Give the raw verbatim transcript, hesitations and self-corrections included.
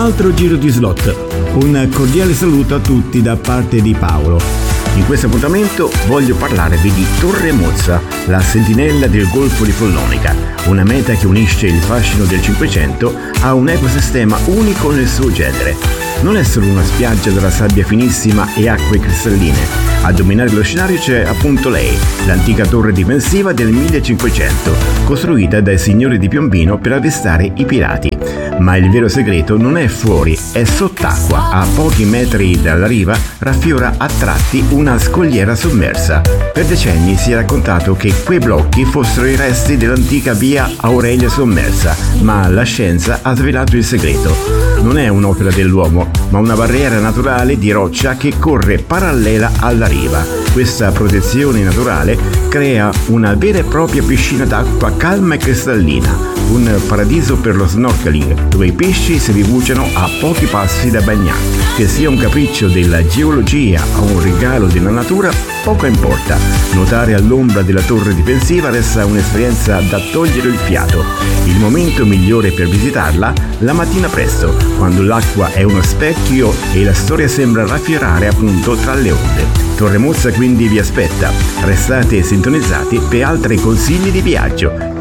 altro giro di slot. Un cordiale saluto a tutti da parte di Paolo. In questo appuntamento voglio parlarvi di Torre Mozza, la sentinella del Golfo di Follonica, una meta che unisce il fascino del Cinquecento a un ecosistema unico nel suo genere. Non è solo una spiaggia dalla sabbia finissima e acque cristalline. A dominare lo scenario c'è appunto lei, l'antica torre difensiva del millecinquecento, costruita dai signori di Piombino per avvistare i pirati. Ma il vero segreto non è fuori, è sott'acqua. A pochi metri dalla riva raffiora a tratti una scogliera sommersa. Per decenni si è raccontato che quei blocchi fossero i resti dell'antica via Aurelia sommersa, ma la scienza ha svelato il segreto. Non è un'opera dell'uomo, ma una barriera naturale di roccia che corre parallela alla riva. Questa protezione naturale crea una vera e propria piscina d'acqua calma e cristallina, un paradiso per lo snorkeling, dove i pesci si rifugiano a pochi passi da bagnarsi. Che sia un capriccio della geologia o un regalo della natura, poco importa. Nuotare all'ombra della torre difensiva resta un'esperienza da togliere il fiato. Il momento migliore per visitarla, la mattina presto, quando l'acqua è uno specchio e la storia sembra raffiorare appunto tra le onde. Torre Mozza quindi vi aspetta. Restate sintonizzati per altri consigli di viaggio.